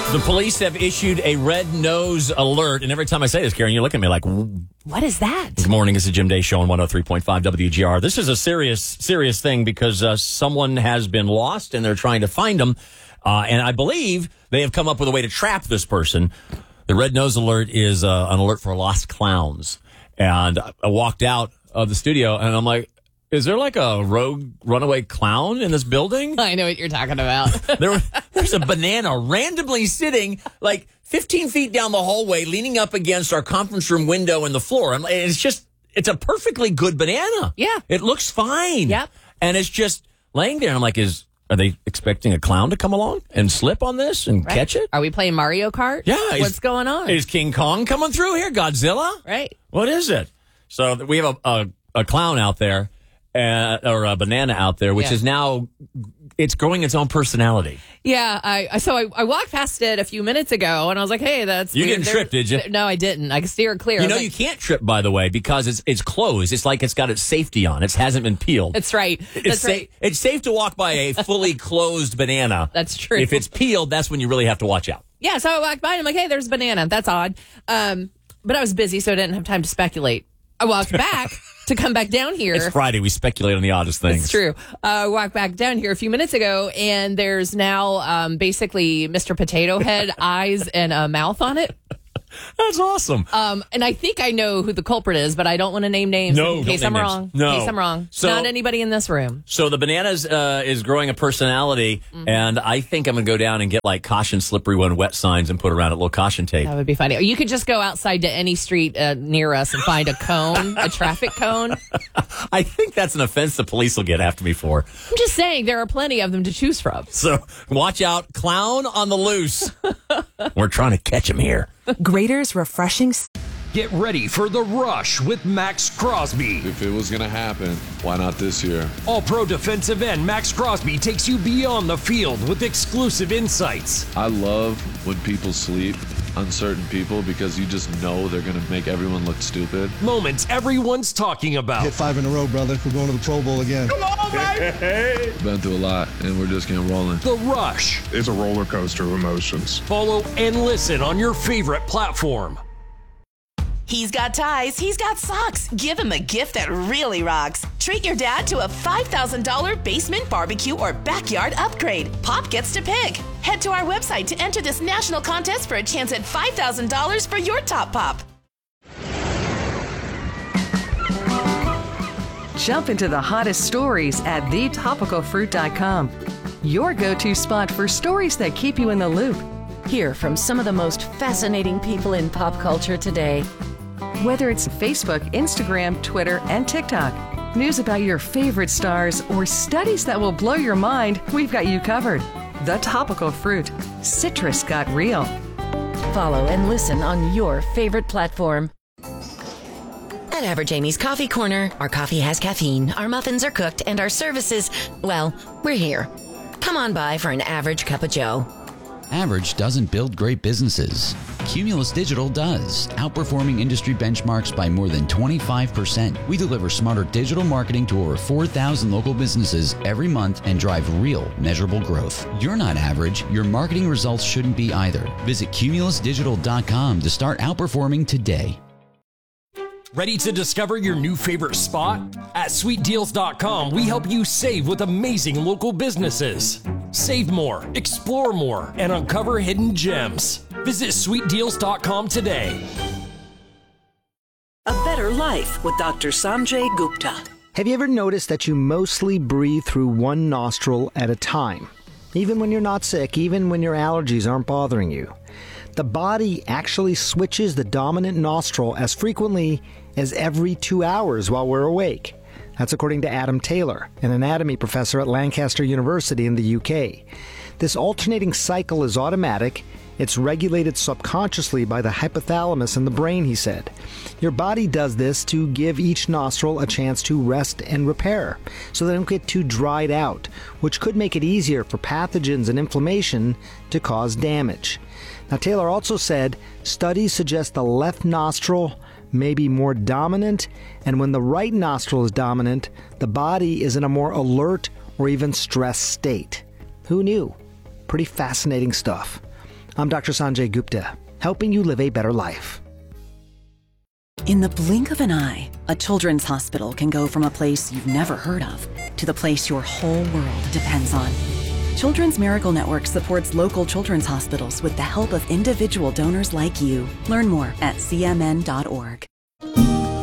The police have issued a red nose alert. And every time I say this, Karen, you look at me like, what is that? Good morning. It's the Jim Day Show on 103.5 WGR. This is a serious thing because someone has been lost and they're trying to find them. And I believe they have come up with a way to trap this person. The red nose alert is an alert for lost clowns. And I walked out of the studio and I'm like, is there like a rogue runaway clown in this building? I know what you're talking about. There's a banana randomly sitting like 15 feet down the hallway, leaning up against our conference room window in the floor. It's a perfectly good banana. Yeah. It looks fine. Yep. And it's just laying there. And I'm like, are they expecting a clown to come along and slip on this and catch it? Are we playing Mario Kart? Yeah. What's going on? Is King Kong coming through here? Godzilla? Right. What is it? So we have a clown out there. Or a banana out there, which is now, it's growing its own personality. Yeah, I walked past it a few minutes ago, and I was like, hey, that's You weird. didn't trip, did you? No, I didn't. I could steer it clear. You can't trip, by the way, because it's closed. It's like it's got its safety on. It hasn't been peeled. That's right. It's safe to walk by a fully closed banana. That's true. If it's peeled, that's when you really have to watch out. Yeah, so I walked by, and I'm like, hey, there's a banana. That's odd. But I was busy, so I didn't have time to speculate. I walked back to come back down here. It's Friday. We speculate on the oddest things. It's true. I walked back down here a few minutes ago, and there's now basically Mr. Potato Head eyes and a mouth on it. That's awesome. And I think I know who the culprit is, but I don't want to name names in case I'm wrong. No. In case I'm wrong. So, not anybody in this room. So the bananas is growing a personality, and I think I'm going to go down and get like caution slippery when wet signs and put around a little caution tape. That would be funny. Or you could just go outside to any street near us and find a cone, a traffic cone. I think that's an offense the police will get after me for. I'm just saying there are plenty of them to choose from. So watch out, clown on the loose. We're trying to catch him here. Grader's Refreshing. Get ready for The Rush with Max Crosby. If it was going to happen, why not this year? All-pro defensive end Max Crosby takes you beyond the field with exclusive insights. I love when people sleep on certain people because you just know they're going to make everyone look stupid. Moments everyone's talking about. Hit 5 in a row, brother. We're going to the Pro Bowl again. Come on, baby! Been through a lot, and we're just getting rolling. The Rush. It's a roller coaster of emotions. Follow and listen on your favorite platform. He's got ties, he's got socks. Give him a gift that really rocks. Treat your dad to a $5,000 basement barbecue or backyard upgrade. Pop gets to pick. Head to our website to enter this national contest for a chance at $5,000 for your top pop. Jump into the hottest stories at thetopicalfruit.com. Your go-to spot for stories that keep you in the loop. Hear from some of the most fascinating people in pop culture today. Whether it's Facebook, Instagram, Twitter, and TikTok, news about your favorite stars, or studies that will blow your mind, we've got you covered. The Topical Fruit. Citrus got real. Follow and listen on your favorite platform. At Average Amy's Coffee Corner, our coffee has caffeine, our muffins are cooked, and our services, well, we're here. Come on by for an average cup of joe. Average doesn't build great businesses. Cumulus Digital does, outperforming industry benchmarks by more than 25%. We deliver smarter digital marketing to over 4,000 local businesses every month and drive real, measurable growth. You're not average. Your marketing results shouldn't be either. Visit cumulusdigital.com to start outperforming today. Ready to discover your new favorite spot? At sweetdeals.com, we help you save with amazing local businesses. Save more, explore more, and uncover hidden gems. Visit sweetdeals.com today. A better life with Dr. Sanjay Gupta. Have you ever noticed that you mostly breathe through one nostril at a time? Even when you're not sick, even when your allergies aren't bothering you. The body actually switches the dominant nostril as frequently as every 2 hours while we're awake. That's according to Adam Taylor, an anatomy professor at Lancaster University in the UK. This alternating cycle is automatic. It's regulated subconsciously by the hypothalamus in the brain, he said. Your body does this to give each nostril a chance to rest and repair, so they don't get too dried out, which could make it easier for pathogens and inflammation to cause damage. Now, Taylor also said studies suggest the left nostril may be more dominant, and when the right nostril is dominant, the body is in a more alert or even stressed state. Who knew? Pretty fascinating stuff. I'm Dr. Sanjay Gupta, helping you live a better life. In the blink of an eye, a children's hospital can go from a place you've never heard of to the place your whole world depends on. Children's Miracle Network supports local children's hospitals with the help of individual donors like you. Learn more at cmn.org.